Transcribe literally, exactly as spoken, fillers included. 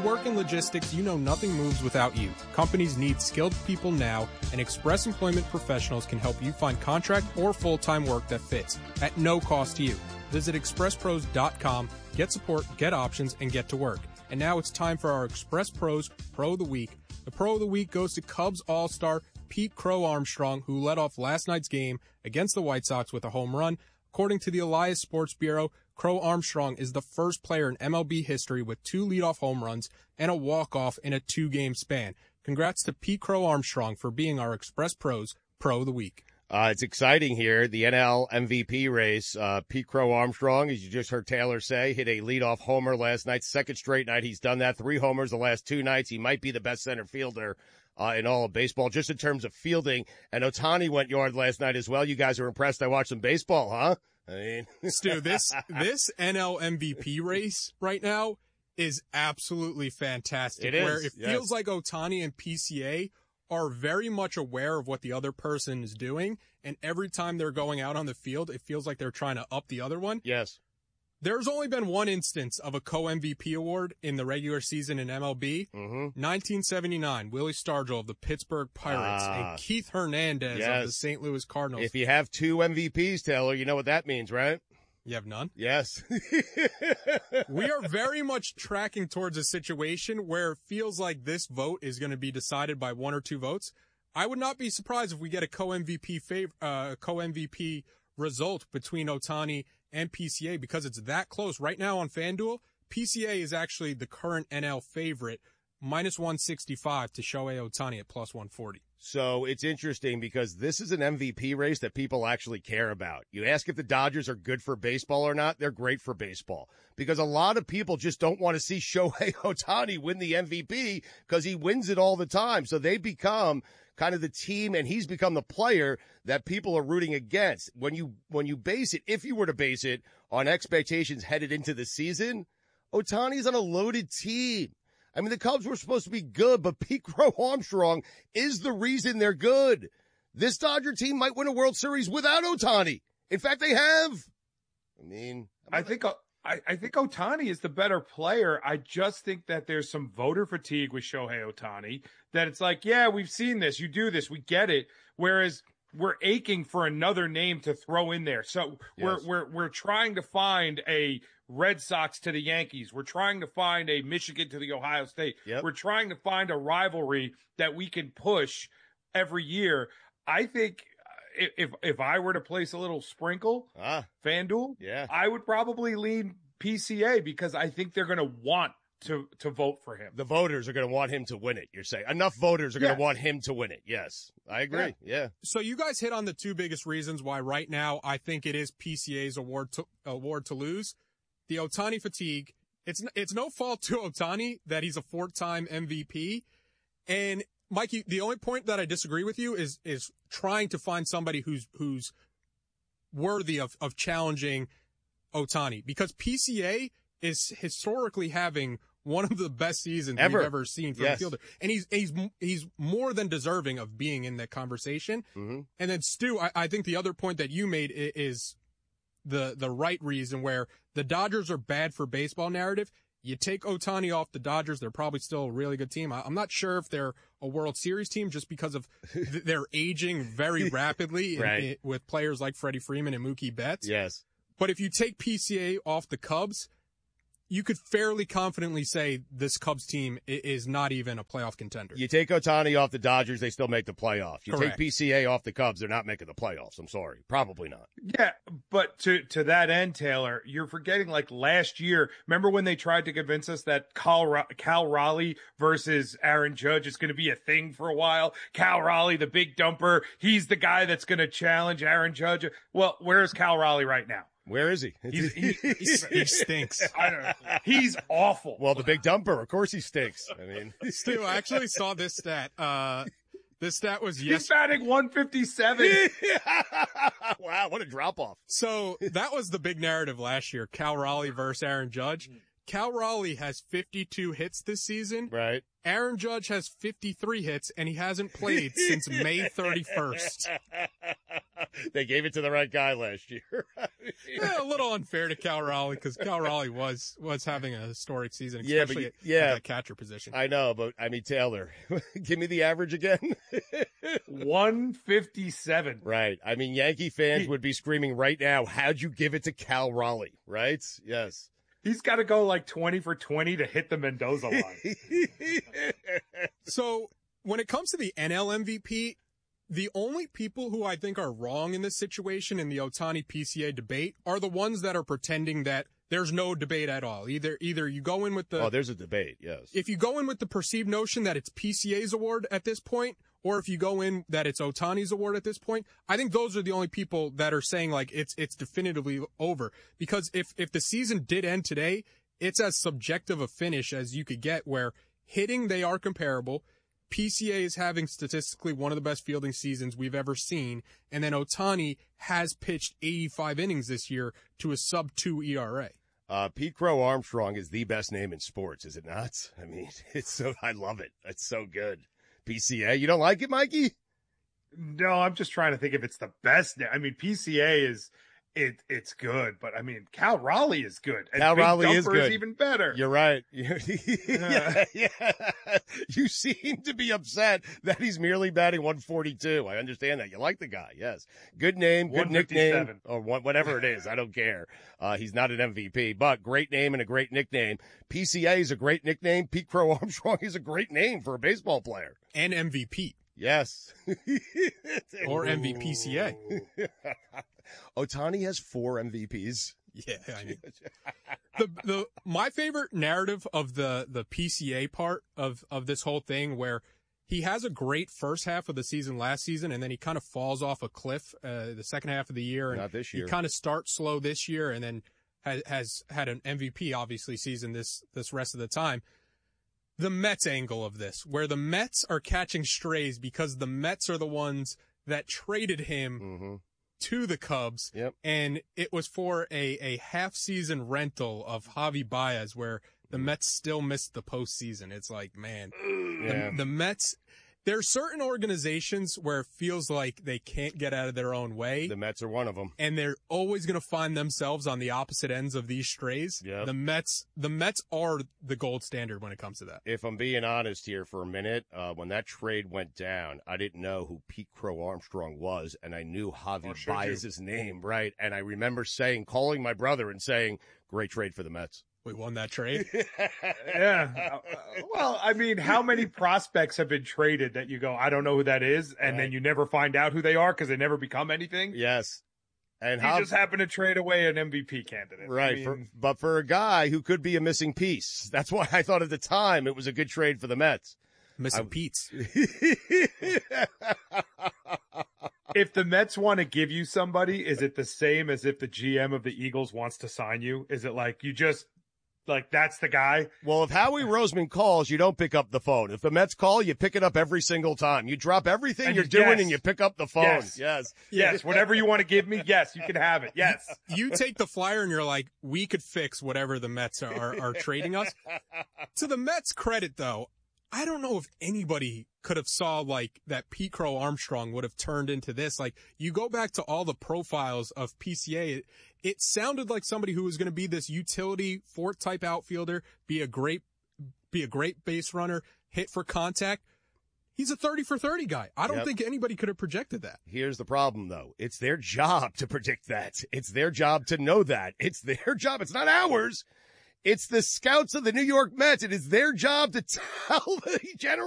work in logistics, you know nothing moves without you. Companies need skilled people now, and Express Employment Professionals can help you find contract or full-time work that fits at no cost to you. Visit express pros dot com, get support, get options, and get to work. And now it's time for our Express Pros Pro of the Week. The Pro of the Week goes to Cubs All-Star Pete Crow Armstrong, who led off last night's game against the White Sox with a home run. According to the Elias Sports Bureau, Crow Armstrong is the first player in M L B history with two leadoff home runs and a walk-off in a two-game span. Congrats to Pete Crow Armstrong for being our Express Pros Pro of the Week. Uh, it's exciting here. The N L M V P race. Uh, Pete Crow Armstrong, as you just heard Taylor say, hit a leadoff homer last night. Second straight night he's done that. Three homers the last two nights. He might be the best center fielder uh, in all of baseball, just in terms of fielding. And Ohtani went yard last night as well. You guys are impressed. I watched some baseball, huh? I mean, Stu, this this N L M V P race right now is absolutely fantastic. It is, where it yes. feels like Ohtani and P C A are very much aware of what the other person is doing, and every time they're going out on the field, it feels like they're trying to up the other one. Yes. There's only been one instance of a co-M V P award in the regular season in M L B. Mm-hmm. nineteen seventy-nine, Willie Stargell of the Pittsburgh Pirates Ah. and Keith Hernandez Yes. of the Saint Louis Cardinals. If you have two M V Ps, Taylor, you know what that means, right? You have none? Yes. We are very much tracking towards a situation where it feels like this vote is going to be decided by one or two votes. I would not be surprised if we get a co-M V P fav- uh, co-M V P result between Ohtani and P C A because it's that close. Right now on FanDuel, P C A is actually the current N L favorite, minus one sixty-five to Shohei Ohtani at plus one forty. So it's interesting because this is an M V P race that people actually care about. You ask if the Dodgers are good for baseball or not, they're great for baseball. Because a lot of people just don't want to see Shohei Ohtani win the M V P because he wins it all the time. So they become kind of the team, and he's become the player that people are rooting against. When you when you base it, if you were to base it on expectations headed into the season, Ohtani's on a loaded team. I mean, the Cubs were supposed to be good, but Pete Crow Armstrong is the reason they're good. This Dodger team might win a World Series without Ohtani. In fact, they have. I mean, I think I, I think Ohtani is the better player. I just think that there's some voter fatigue with Shohei Ohtani. That it's like, yeah, we've seen this. You do this. We get it. Whereas we're aching for another name to throw in there. So we're Yes. we're we're trying to find a Red Sox to the Yankees. We're trying to find a Michigan to the Ohio State. Yep. We're trying to find a rivalry that we can push every year. I think uh, if if I were to place a little sprinkle, ah, FanDuel, yeah. I would probably lean P C A because I think they're going to want to to vote for him. The voters are going to want him to win it, you're saying. Enough voters are going to Yeah. want him to win it. Yes, I agree. Yeah. So you guys hit on the two biggest reasons why right now I think it is P C A's award to, award to lose. The Ohtani fatigue. It's it's no fault to Ohtani that he's a four-time M V P. And Mikey, the only point that I disagree with you is is trying to find somebody who's who's worthy of of challenging Ohtani, because P C A is historically having one of the best seasons Ever. we've ever seen from Yes. a fielder. And he's, he's, he's more than deserving of being in that conversation. Mm-hmm. And then Stu, I, I think the other point that you made i- is the, the right reason, where the Dodgers are bad for baseball narrative. You take Ohtani off the Dodgers, they're probably still a really good team. I, I'm not sure if they're a World Series team just because of th- they're aging very rapidly in- Right. in- with players like Freddie Freeman and Mookie Betts. Yes. But if you take P C A off the Cubs, you could fairly confidently say this Cubs team i- is not even a playoff contender. You take Ohtani off the Dodgers, they still make the playoffs. You Correct. take P C A off the Cubs, they're not making the playoffs. I'm sorry. Probably not. Yeah, but to to that end, Taylor, you're forgetting like last year. Remember when they tried to convince us that Cal, Cal Raleigh versus Aaron Judge is going to be a thing for a while? Cal Raleigh, the big dumper, he's the guy that's going to challenge Aaron Judge. Well, where's Cal Raleigh right now? Where is he? He's, he, he's, He stinks. I don't know. He's awful. Well, the big dumper. Of course he stinks. I mean, Stu, I actually saw this stat. Uh, this stat was he's yes. batting one fifty-seven. wow, what a drop off. So that was the big narrative last year. Cal Raleigh versus Aaron Judge. Cal Raleigh has fifty-two hits this season. Right. Aaron Judge has fifty-three hits, and he hasn't played since May thirty-first. They gave it to the right guy last year. Yeah, a little unfair to Cal Raleigh because Cal Raleigh was was having a historic season, Yeah, especially but at, yeah. at the catcher position. I know, but I mean, Taylor, give me the average again. one fifty-seven. Right. I mean, Yankee fans He- would be screaming right now, how'd you give it to Cal Raleigh? Right? Yes. He's got to go like twenty for twenty to hit the Mendoza line. So when it comes to the N L M V P, the only people who I think are wrong in this situation in the Ohtani P C A debate are the ones that are pretending that there's no debate at all. Either either you go in with the Oh, there's a debate, yes. if you go in with the perceived notion that it's P C A's award at this point, or if you go in that it's Ohtani's award at this point, I think those are the only people that are saying like it's it's definitively over. Because if if the season did end today, it's as subjective a finish as you could get where hitting they are comparable. P C A is having statistically one of the best fielding seasons we've ever seen, and then Ohtani has pitched eighty-five innings this year to a sub two E R A. Uh, Pete Crow Armstrong is the best name in sports, is it not? I mean, it's so, I love it. It's so good. P C A, you don't like it, Mikey? No, I'm just trying to think if it's the best. I mean, P C A is it. It's good, but I mean, Cal Raleigh is good. And Cal Big Raleigh is Dumper good. even better. You're right. yeah, yeah. You seem to be upset that he's merely batting one forty-two. I understand that. You like the guy, yes. Good name, good nickname, or whatever it is. I don't care. Uh, he's not an M V P, but great name and a great nickname. P C A is a great nickname. Pete Crow Armstrong is a great name for a baseball player. And M V P. Yes. Or M V P C A. Ohtani has four M V Ps. Yeah, I mean, the the my favorite narrative of the the P C A part of of this whole thing, where he has a great first half of the season last season, and then he kind of falls off a cliff uh, the second half of the year. And Not this year. He kind of starts slow this year, and then has has had an M V P obviously season this this rest of the time. The Mets angle of this, where the Mets are catching strays because the Mets are the ones that traded him. Mm-hmm. To the Cubs, Yep. and it was for a, a half-season rental of Javi Baez, where the Mets still missed the postseason. It's like, man, Yeah. the, the Mets, there are certain organizations where it feels like they can't get out of their own way, The Mets are one of them. and they're always going to find themselves on the opposite ends of these strays. Yep. The Mets, the Mets are the gold standard when it comes to that. If I'm being honest here for a minute, uh, when that trade went down, I didn't know who Pete Crow Armstrong was, and I knew Javi Or should Baez's name, right? And I remember saying, calling my brother and saying, great trade for the Mets. We won that trade. Yeah. Uh, well, I mean, how many prospects have been traded that you go, I don't know who that is, and Right. then you never find out who they are because they never become anything? Yes. And He how, just happened to trade away an M V P candidate. right. I mean, for, but for a guy who could be a missing piece, that's why I thought at the time it was a good trade for the Mets. Missing I- Pete's. if the Mets want to give you somebody, is it the same as if the G M of the Eagles wants to sign you? Is it like you just like that's the guy? Well, if Howie Roseman calls, you don't pick up the phone. If the Mets call, you pick it up every single time. You drop everything And you're you- doing yes. and you pick up the phone. Yes. Yes. Yes, whatever you want to give me, yes, you can have it. Yes. You take the flyer and you're like, we could fix whatever the Mets are, are, are trading us. To the Mets' credit, though, I don't know if anybody could have saw like that Pete Crow Armstrong would have turned into this. Like you go back to all the profiles of P C A, it, it sounded like somebody who was going to be this utility Fort type outfielder, be a great, be a great base runner, hit for contact. He's a thirty for thirty guy. I don't Yep. think anybody could have projected that. Here's the problem, though. It's their job to predict that. It's their job to know that. It's their job. It's not ours. It's the scouts of the New York Mets. It is their job to tell the general